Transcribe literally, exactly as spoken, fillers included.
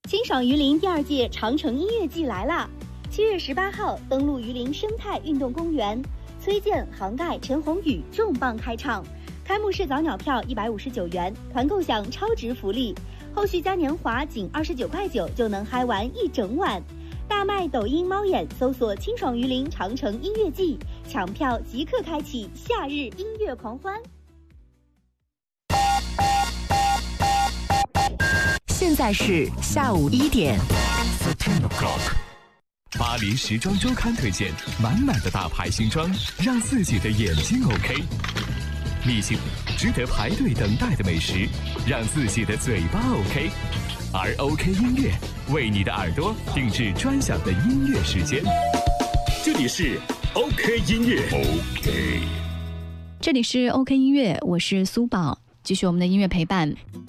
清爽榆林第二届长城音乐季来啦！七月十八号登陆榆林生态运动公园，崔健、杭盖、陈鸿宇重磅开唱。开幕式早鸟票一百五十九元，团购享超值福利，后续嘉年华仅二十九块九就能嗨完一整晚。大麦抖音猫眼搜索清爽榆林长城音乐季，抢票即刻开启夏日音乐狂欢。 现在是下午一点。 巴黎时装周刊推荐满满的大牌新装，让自己的眼睛 OK。秘境值得排队等待的美食，让自己的嘴巴 OK。而 OK 音乐为你的耳朵定制专享的音乐时间。这里是 OK 音乐 OK， 这里是 OK 音乐，我是苏宝，继续我们的音乐陪伴。